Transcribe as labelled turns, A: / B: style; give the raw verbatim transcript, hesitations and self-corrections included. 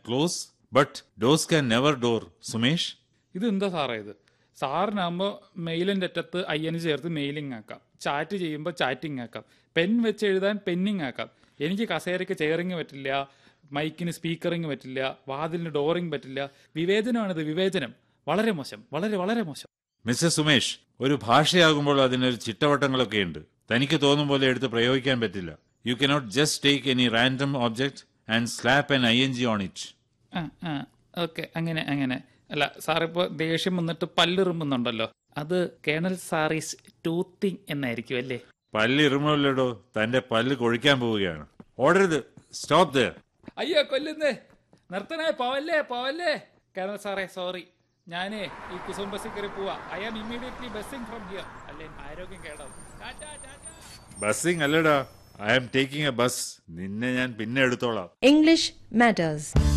A: close, but doors can never door. Sumesh?
B: ഇത് എന്താ സാറേ ഇത്? സാറിനാകുമ്പോൾ മെയിലിൻ്റെ അറ്റത്ത് ഐ എൻ ചേർത്ത് മെയിലിംഗ് ആക്കാം, ചാറ്റ് ചെയ്യുമ്പോൾ ചാറ്റിംഗ് ആക്കാം, പെൻ വെച്ച് എഴുതാൻ പെന്നിങ് ആക്കാം. എനിക്ക് കസേരയ്ക്ക് ചെയറിങ് പറ്റില്ല, മൈക്കിന് സ്പീക്കറിങ് പറ്റില്ല, വാതിലിന് ഡോറിങ് പറ്റില്ല. വിവേചനമാണിത്, വിവേചനം. വളരെ മോശം, വളരെ വളരെ മോശം.
A: മിസ്റ്റർ സുമേഷ്, ഒരു ഭാഷയാകുമ്പോൾ അതിനൊരു ചിട്ടവട്ടങ്ങളൊക്കെ ഉണ്ട്. തനിക്ക് തോന്നും പോലെ എടുത്ത് പ്രയോഗിക്കാൻ പറ്റില്ല. You cannot just take any random object and slap an I N G on it.
B: ആ ആ ഓക്കെ, അങ്ങനെ അങ്ങനെ. അല്ല സാറിപ്പോൾ ദേഷ്യം വന്നിട്ട് പല്ലിറുമ്പുന്നുണ്ടല്ലോ, അത് കേണൽ സാറീസ് ടൂത്തിങ് എന്നായിരിക്കും അല്ലേ?
A: പല്ല് ഇറുമല്ലോ, തന്റെ പല്ല് കൊഴിക്കാൻ പോവുകയാണ്. ഓടരുത്, സ്റ്റോപ്പ് ദർ.
B: അയ്യോ കൊല്ലുന്നേ, നിർത്തണേ, പോവല്ലേ പോവല്ലേ. കേണൽ സാറേ സോറി, ഞാനേ ഈ കുസും ബസ്സിൽ കയറി പോവാ. I am immediately buzzing from here. അല്ലേ ആരോഗ്യം കേടാവും.
A: ബസ്സിംഗ് അല്ലടാ, I am taking A bus. നിന്നെ ഞാൻ പിന്നെ എടുത്തോളാം.
C: English Matters.